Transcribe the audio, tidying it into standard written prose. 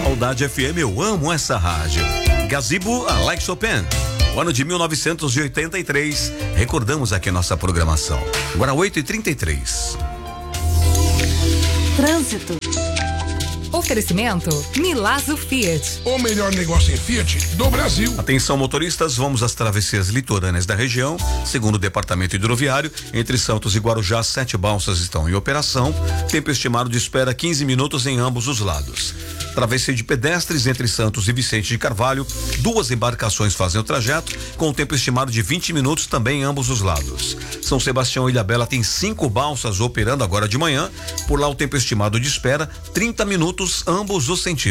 Saudade FM, eu amo essa rádio. Gazebo Alex Chopin, o ano de 1983. Recordamos aqui a nossa programação. Agora 8h33. Trânsito. Oferecimento Milazzo Fiat. O melhor negócio em Fiat do Brasil. Atenção motoristas, vamos às travessias litorâneas da região. Segundo o Departamento Hidroviário, entre Santos e Guarujá, 7 balsas estão em operação. Tempo estimado de espera 15 minutos em ambos os lados. Travessia de pedestres entre Santos e Vicente de Carvalho, 2 embarcações fazem o trajeto, com tempo estimado de 20 minutos também em ambos os lados. São Sebastião e Ilhabela tem 5 balsas operando agora de manhã. Por lá o tempo estimado de espera 30 minutos ambos os sentidos.